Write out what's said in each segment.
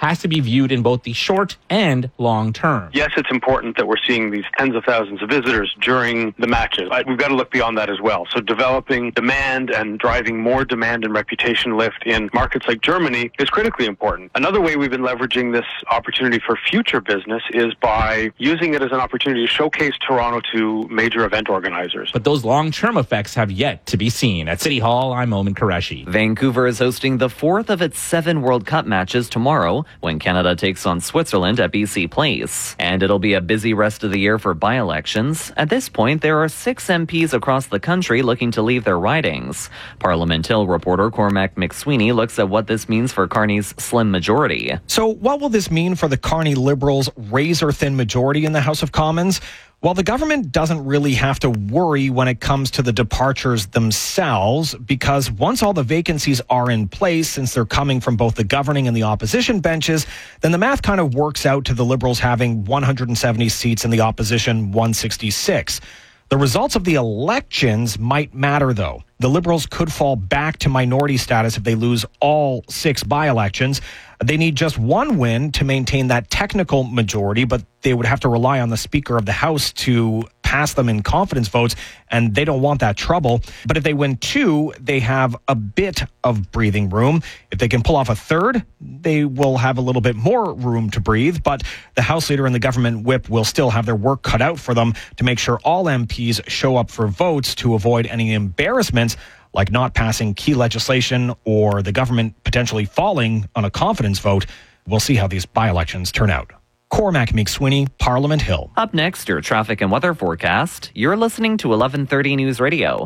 has to be viewed in both the short and long term. Yes, it's important that we're seeing these tens of thousands of visitors during the matches. We've got to look beyond that as well. So developing demand and driving more demand and reputation lift in markets like Germany is critically important. Another way we've been leveraging this opportunity for future business is by using it as an opportunity to showcase Toronto to major event organizers. But those long-term effects have yet to be seen. At City Hall, I'm Omen Qureshi. Vancouver is hosting the fourth of its 7 World Cup matches tomorrow when Canada takes on Switzerland at BC Place. And it'll be a busy rest of the year for by-elections. At this point, there are 6 MPs across the country looking to leave their ridings. Parliament Hill reporter Cormac McSweeney looks at what this means for Carney's slim majority. So what will this mean for the Carney Liberals' razor-thin majority in the House of Commons? Well, the government doesn't really have to worry when it comes to the departures themselves, because once all the vacancies are in place, since they're coming from both the governing and the opposition benches, then the math kind of works out to the Liberals having 170 seats and the opposition 166. The results of the elections might matter, though. The Liberals could fall back to minority status if they lose all 6 by-elections. They need just one win to maintain that technical majority, but they would have to rely on the Speaker of the House to pass them in confidence votes, and they don't want that trouble. But if they win 2, they have a bit of breathing room. If they can pull off a 3rd, they will have a little bit more room to breathe, but the House Leader and the government whip will still have their work cut out for them to make sure all MPs show up for votes to avoid any embarrassments like not passing key legislation or the government potentially falling on a confidence vote. We'll see how these by-elections turn out. Cormac McSweeney, Parliament Hill. Up next, your traffic and weather forecast. You're listening to 1130 News Radio.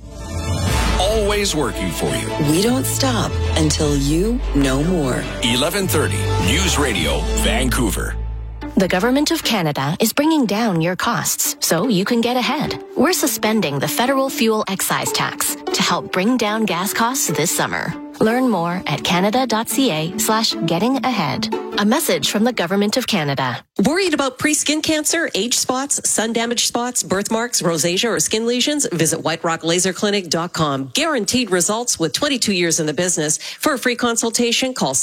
Always working for you. We don't stop until you know more. 1130 News Radio, Vancouver. The Government of Canada is bringing down your costs so you can get ahead. We're suspending the federal fuel excise tax to help bring down gas costs this summer. Learn more at canada.ca/getting-ahead. A message from the Government of Canada. Worried about pre-skin cancer, age spots, sun-damaged spots, birthmarks, rosacea, or skin lesions? Visit whiterocklaserclinic.com. Guaranteed results with 22 years in the business. For a free consultation, call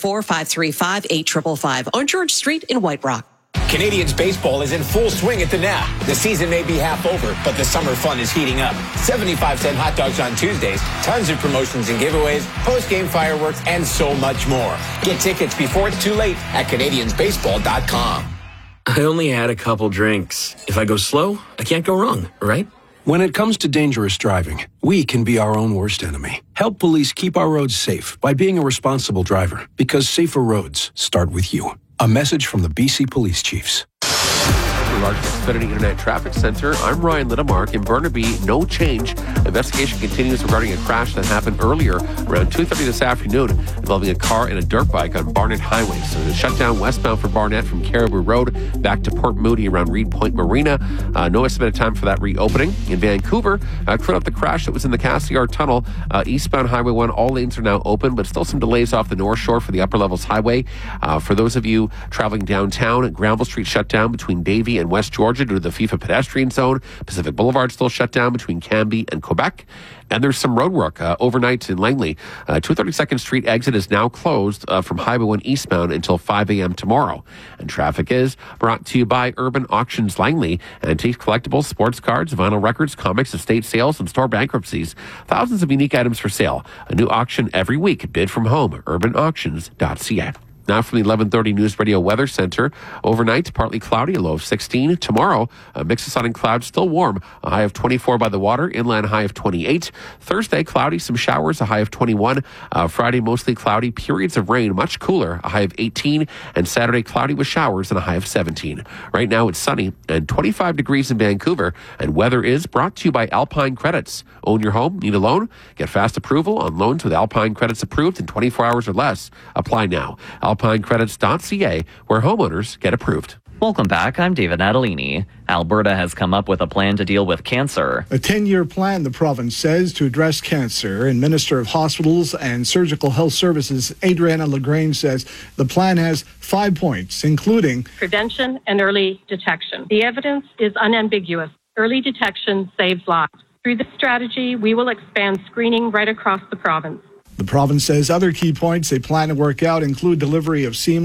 604-535-8555 on George Street in White Rock. Canadians baseball is in full swing at the Nap. The season may be half over, but the summer fun is heating up. 75-cent hot dogs on Tuesdays, tons of promotions and giveaways, post-game fireworks, and so much more. Get tickets before it's too late at CanadiansBaseball.com. I only had a couple drinks. If I go slow, I can't go wrong, right? When it comes to dangerous driving, we can be our own worst enemy. Help police keep our roads safe by being a responsible driver, because safer roads start with you. A message from the BC Police Chiefs. Regards to Xfinity Internet Traffic Center, I'm Ryan Littlemark. In Burnaby, no change. Investigation continues regarding a crash that happened earlier around 2:30 this afternoon involving a car and a dirt bike on Barnett Highway. So it is shut down westbound for Barnett from Caribou Road back to Port Moody around Reed Point Marina. No estimated time for that reopening. In Vancouver, cleared up the crash that was in the Cassiar Tunnel. Eastbound Highway 1, all lanes are now open, but still some delays off the North Shore for the Upper Levels Highway. For those of you traveling downtown, Granville Street shut down between Davie and West Georgia due to the FIFA pedestrian zone. Pacific Boulevard still shut down between Cambie and Quebec. And there's some road work overnight in Langley. 232nd Street exit is now closed from Highway 1 eastbound until 5 a.m. tomorrow. And traffic is brought to you by Urban Auctions Langley. Antique collectibles, sports cards, vinyl records, comics, estate sales, and store bankruptcies. Thousands of unique items for sale. A new auction every week. Bid from home. UrbanAuctions.ca. Now from the 1130 News Radio Weather Center. Overnight, partly cloudy, a low of 16. Tomorrow, a mix of sun and clouds, still warm. A high of 24 by the water, inland high of 28. Thursday, cloudy, some showers, a high of 21. Friday, mostly cloudy, periods of rain, much cooler, a high of 18. And Saturday, cloudy with showers and a high of 17. Right now, it's sunny and 25 degrees in Vancouver. And weather is brought to you by Alpine Credits. Own your home, need a loan? Get fast approval on loans with Alpine Credits approved in 24 hours or less. Apply now. AlpineCredits.ca, where homeowners get approved. Welcome back. I'm David Natalini. Alberta has come up with a plan to deal with cancer. A 10-year plan, the province says, to address cancer. And Minister of Hospitals and Surgical Health Services, Adriana LaGrange, says the plan has 5 points, including prevention and early detection. The evidence is unambiguous. Early detection saves lives. Through this strategy, we will expand screening right across the province. The province says other key points they plan to work out include delivery of seamless